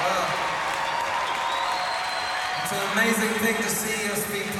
It's an amazing thing to see us be